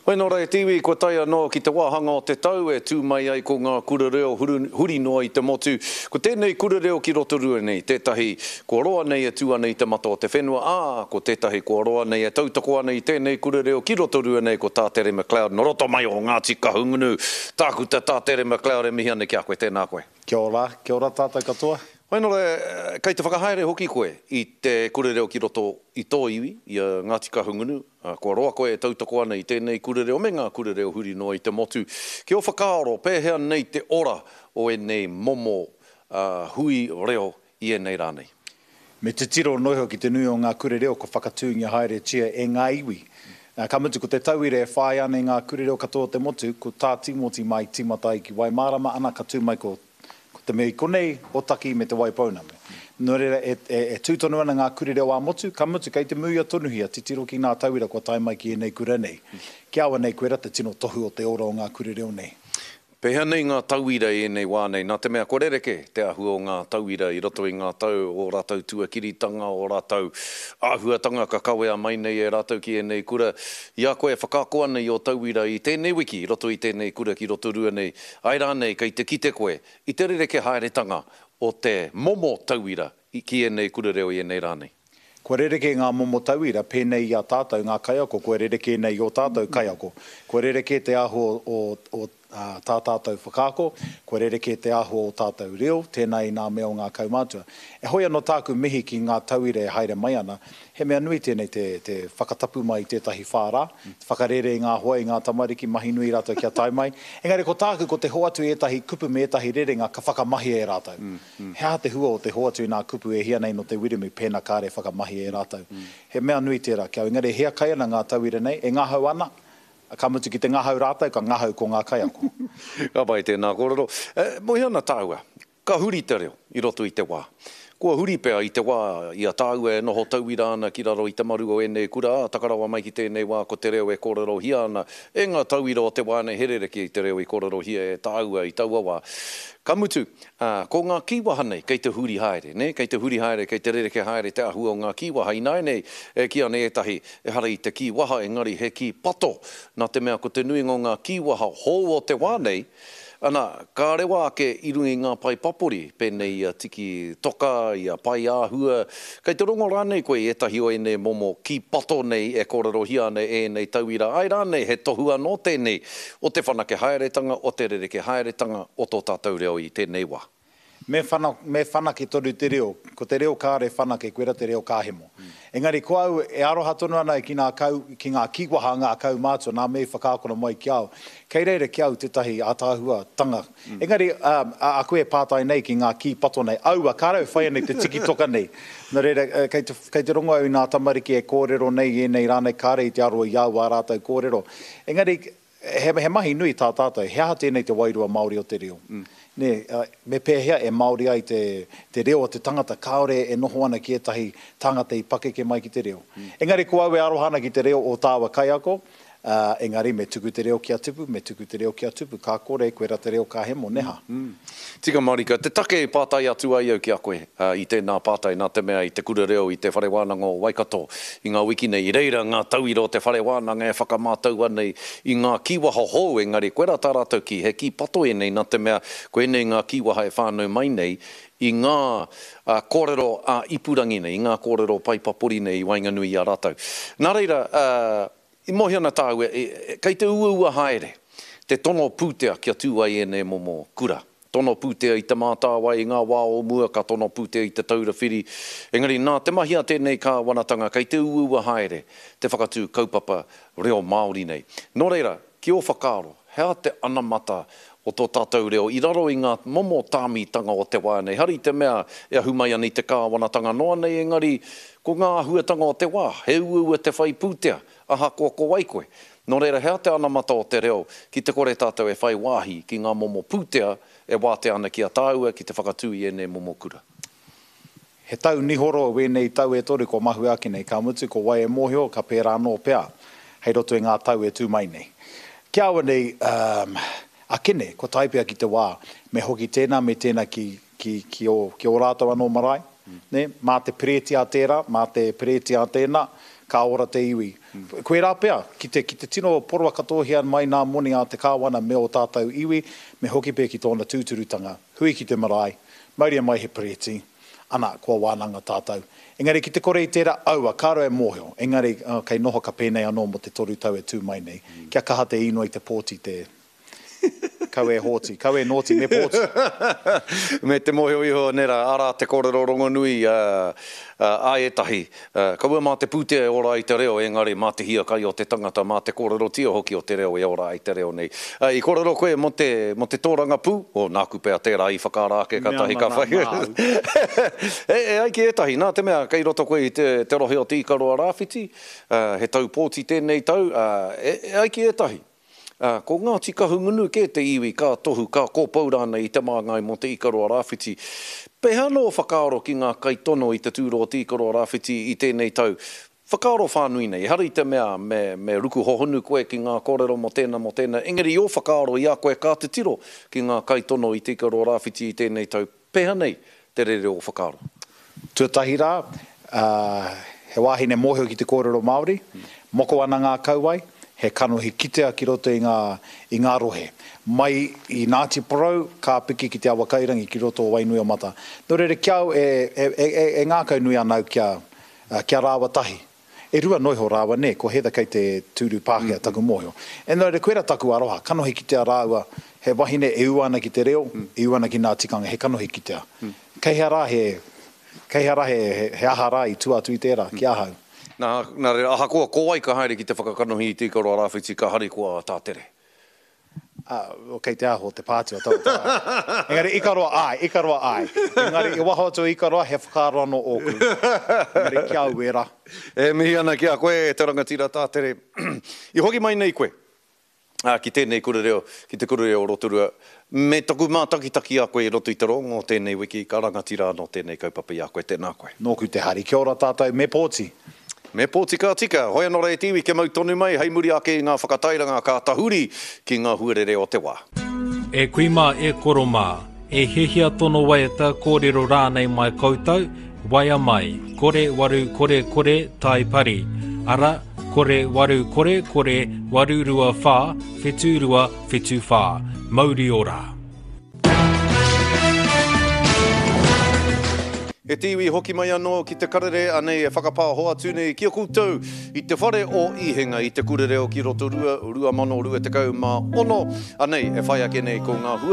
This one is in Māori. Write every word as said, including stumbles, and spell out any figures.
Hoi nō rei tiwi, ko taia no ki te wāhanga o te tau e tū mai ai ko ngā kura reo huri noa i te motu. Ko tēnei kura reo ki roto rua nei, tētahi ko roa nei e tū ana i te mata o te whenua, ā, ko tētahi ko roa nei e tautako ana i tēnei kura reo ki roto rua nei ko Tātere McLeod. No roto mai o Ngāti Kahungunu, tāku te Tātere McLeod e mihi ane kia koe, tēnā koe. Kia ora, kia ora tātou katoa. Hoi nō re, kei te whakahaere hoki koe i te kura reo ki roto i tō iwi, i a Ngāti Kahungunu. Ko roa koe e tautako ana i tēnei kura reo, me ngā kura reo huri noa i te motu. Ki o whakaaro, pēhea nei te ora o e nei momo uh, hui reo i e nei rānei. Me te tiro noiho ki te nui o ngā kura reo ko whakatūngia haere tia e ngā iwi. Uh, ka mutu ko te tauire e whāi ana i ngā kura reo katoa te motu, ko tā timoti mai timatai ki Waimarama ana ka tū mai ko te mei konei o taki me te Waipauna me. No reira, e, e, e tūtonu ana ngā kura reo a motu, ka mutu kei te muia tonuhia, te tiro ki ngā tauira ko tai mai ki e nei kura nei. Kia awa nei koe rata tino tohu o te ora o ngā kura reo nei. Pehea nei ngā tauira i nei wānei, nā te mea korereke te ahua o ngā tauira i roto i ngā tau o rātau tuakiritanga, o rātau āhuatanga ka kawea mai nei e rātau ki e nei kura. Ia koe whakakoa nei o tauira i tēnei wiki, i roto i tēnei kura ki roto rua nei. Ai rānei, kei te kite koe, i te rereke haeretanga o te momo tauira ki e nei kura reo i e nei rānei. Kua rereke ngā momo tauira, pēnei i a tātou ngā kaiako, kua rereke nei o tātou kaiako. Kua rereke te aho o, o uh, tā tātou whakaako, kua rereke te aho o tātou reo, tēnei nā mea o ngā kaumātua. E hoi anō tāku mihi ki ngā tauira e haere mai ana, he mea nui tēnei te, te whakatapu mai tētahi whārā, mm. whakarere i ngā hoa i ngā tamariki, mahi nui rātou kia tai mai. Engari ko tāku ko te hoatu e tahi kupu me e tahi rerenga ka whakamahi e rātou. Mm. Mm. Hea te hua o te hoatu i ngā kupu e hia nei no te wirimi pēna kāre whakamahi e rātou. Mm. He mea nui tērā kia, engari hea kai ana ngā tauira nei, e ngahau ana, ka mutu ki te ngahau rātou, ka ngahau ko ngā kaiako. Ka pai tēnā kōrero. E, mohi ana tāua, ka huri te reo i roto i te wā. Kua huri pēa i te wā, i a tāua e noho tauira ana ki raro i te maru o e nei kura, takarawa mai ki tēnei wā ko te reo e kōrero hia ana. E ngā tauira o te wā nei herereki i te reo i kōrero hia e tāua i taua wā. Ka mutu, uh, ko ngā kiwaha nei, kei te huri haere, ne? Kei te huri haere, kei te rereke haere te ahua o ngā kiwaha. I nai nei, e kia nei etahi, e hara i te kiwaha, engari he ki pato. Nā te mea ko te nuinga o ngā kiwaha hou o te wā nei, ana, ka rewa ake i rungi ngā pai papori, pēnei ia tiki toka, ia pai āhua. Kei te rongo rānei koe i etahi o e nei momo ki pato nei e kōrero hia nei e nei tauira. Ai rānei he tohua no tēnei o te whanake haeretanga, o te rereke haeretanga, o tō tātou reo i tēnei wā. Me, whana, me whanake toru te reo, ko te reo kāre whanake, koera te reo kāhemo. Mm. Engari, ko au e aroha tonu ana ki, ngā kau, ki ngā kiwaha ngā kau mātua, nā me whakaakona mai ki au. Kei reira ki au tetahi atāhua tanga. Mm. Engari, um, a, a koe pātai nei ki ngā ki pato nei, aua, kārau whai nei te tiki toka nei. Nā reira, uh, kei, te, kei te rongo au nā tamariki e kōrero nei, e nei rānei kāre i te aro i au a rātou kōrero. Engari, he, he mahi nui tā tātou, he aha tēnei te wairua Māori o te reo. Mm. Ne, uh, me pēhea e Māori ai te, te reo o te tangata kaore e noho ana ki etahi tangata i pakeke mai ki te reo. Mm. Engari ko au e arohana ki te reo o tāua kaiako, uh, engari me tuku te reo kia tupu, me tuku te reo kia tupu, ka kore koe ra te reo ka hemo neha. Mm. Mm. Tika Marika, te take e pātai atu ai au ki a koe, uh, i tēnā pātai, nā te mea i te kura reo i te whare wānanga o Waikato, i ngā wiki nei, i reira ngā tauira o te whare wānanga e whakamātau anei, i ngā kiwaha hou, engari, koe rā tā rātou ki, he ki pato e nei, nā te mea, koe nei ngā kiwaha e whānau mai nei, i ngā uh, kōrero uh, ipurangi nei, i ngā kōrero paipapori nei, i Wainganui a rātou. Nā reira, uh, i mohi ana tāu, e, e, kei te ua ua haere, te tono pūtea kia tū ai e nei momo kura. Tono pūtea i te mātāwai i ngā wā o mua, ka tono pūtea i te taura whiri. Engari, nā, te mahia tēnei ka wanatanga, kei te ua ua haere, te whakatū kaupapa reo Māori nei. Nō reira, ki o whakaaro, hea te anamata o tō tātou reo, i raro i ngā momo tāmitanga o te wā nei. Hari te mea e ahumai ani te kāwanatanga noa nei, engari, ko ngā ahuatanga o te wā, he ua ua te whai pūtea, aha ko ko waikoe. Nō reira, hea te anamata o te reo, ki te kore tātou e whai wāhi, ki ngā momo pūtea, e wāte ana ki a tāua, ki te whakatū i e nei momo kura. He tau nihoro we nei tau e tori ko mahu aki nei, ka mutu ko wai e mohio, ka pērā no pēa, hei roto e ngā tau e tū mai nei. Kia awa nei, um, a kene, ko taipea ki te wā, me hoki tēnā, me tēnā ki, ki, ki, o, ki o rātou anō marae, mm. ne? Mā te pretia tērā, mā te pretia tēnā, ka ora te iwi. Mm. Koe rā pea, ki te, ki te tino porua katoa mai nā moni a te kāwana me o tātou iwi, me hoki pē ki tōna tūturutanga, hui ki te marae, mauria mai he pereti, ana kua wānanga tātou. Engari ki te kore i tērā aua, kāro e mōhio, engari uh, kei noho ka pēnei anō mo te toru tau e tū mai nei, mm. kia kaha te ino i te pōti te kau e hōti, kau e nōti me pōti. Me te mōhio iho nera, ara te kōrero rongo nui uh, uh, a etahi. Uh, kaua mā te pūtea e ora i te reo, engari mā te hia kai o te tangata, mā te kōrero tio hoki o te reo e ora i te reo nei. Uh, I kōrero koe mo te, mo te tōranga pū, o nāku pēa tērā i whakarāke katahi ka whai. e, e ai ki etahi, nā te mea, kei roto koe i te, te rohe o te Ikaroa Rāwhiti, uh, he tau pōti tēnei tau, uh, e, e ai ki etahi. Uh, ko ngā tika hungunu ke te iwi, ka tohu, ka kōpaurana i te māngai mo te Ikaroa Rāwhiti. Pehea no whakaaro ki ngā kaitono i te tūro o te Ikaroa Rāwhiti i tēnei tau. Whakaaro whānui nei, hari te mea me, me ruku hohonu koe ki ngā kōrero mo tēnā mo tēnā. Engari o whakaaro i a koe kā te tiro ki ngā kaitono i te Ikaroa Rāwhiti i tēnei tau. Pehea nei te rere o whakaaro. Tuatahi rā, uh, he wāhine mōhio ki te kōrero Māori, hmm. moko ana ngā kauai, he kanohi kitea ki roto i ngā, i ngā rohe. Mai i Ngāti Porou, ka piki ki te awa kairangi ki roto o Wainui o Mata. Nō reire kiau e, e, e, e ngā kaunui anau kia, uh, kia rāwa tahi. E rua noiho rāwa ne, ko heda kei te tūru Pākehā mm. taku mōhio. E nō reire koera taku aroha, kanohi kitea rāua, he wahine e uana ki te reo, mm. e uana ki ngā tikanga, he kanohi kitea. Mm. Kei hea rā he, kei hea rā he, he, he aha rā i tuatu i tērā, mm. ki ahau. Nā, nā re, aha koa kōai ka haere ki te whakakanohi i te Ikaroa Rāwhiti, ka hari koa tātere. Ah, o kei te aho, te pātua tau. Engari, Ikaroa ai, Ikaroa ai. Engari, i waho atu Ikaroa, he whakaaro anō ōku. Engari, kia uera. E mihi ana kia koe, te rangatira tātere. I hoki mai nei koe, ah, ki tēnei kurereo, ki te kurereo Rotorua, me taku mā takitaki a koe roto i te rongo, tēnei wiki, ka rangatira anō tēnei kaupapa i a koe, tēnā koe. Nōku te hari, kia ora tātou, me pōti. Me pōti ka tika, hoi anora e tiwi ke mau tonu mai, hei muri ake ngā whakatairanga ka tahuri ki ngā huarere o te wā. E kuima e koroma, e hehia tono waiata kōrero rānei mai koutou, waia mai, kore waru kore kore tai pari, ara kore waru kore kore waru rua whā, whetu rua whetu whā, mauri ora. E tiwi hoki mai anō ki te karere, anei e whakapā hoa tūnei kia koutou i te whare o ihenga i te kurereo ki Rotorua, rua mano rua te kau mā ono, anei e whai ake nei ko ngā hua.